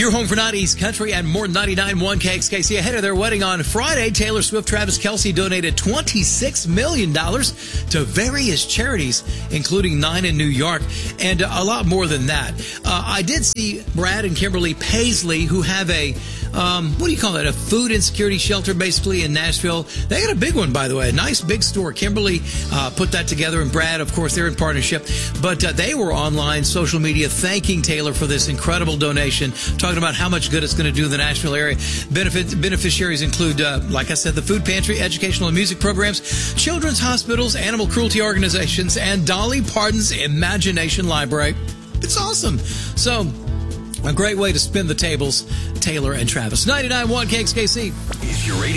Your home for 90s country and more 99.1 KXKC. Ahead of their wedding on Friday, Taylor Swift, Travis Kelce donated $26 million to various charities, including 9 in New York, and a lot more than that. I did see Brad and Kimberly Paisley, who have a what do you call it? A food insecurity shelter, basically, in Nashville. They got a big one, by the way, a nice big store. Kimberly put that together, and Brad, of course, they're in partnership. But they were online, social media, thanking Taylor for this incredible donation, talking about how much good it's going to do in the Nashville area. Beneficiaries include, like I said, the food pantry, educational and music programs, children's hospitals, animal cruelty organizations, and Dolly Parton's Imagination Library. It's awesome. So, a great way to spin the tables, Taylor and Travis. 99.1 KXKC. Is your radio